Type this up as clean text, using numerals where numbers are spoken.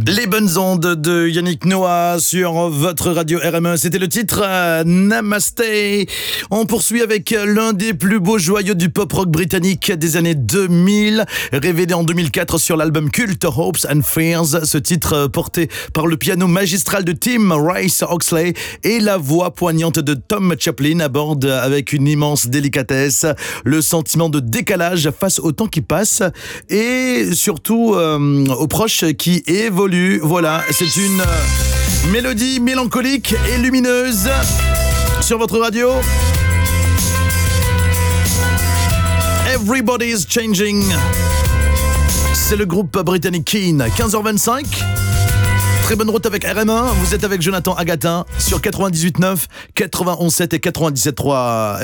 Les bonnes ondes de Yannick Noah sur votre radio RME. C'était le titre Namasté. On poursuit avec l'un des plus beaux joyaux du pop rock britannique des années 2000, révélé en 2004 sur l'album culte Hopes and Fears. Ce titre porté par le piano magistral de Tim Rice-Oxley et la voix poignante de Tom Chaplin aborde avec une immense délicatesse le sentiment de décalage face au temps qui passe et surtout aux proches qui évoluent. Voilà, c'est une mélodie mélancolique et lumineuse sur votre radio. Everybody's Changing. C'est le groupe britannique Keane. 15h25. Très bonne route avec RM1. Vous êtes avec Jonathan Agatin sur 98.9, 91.7 et 97.3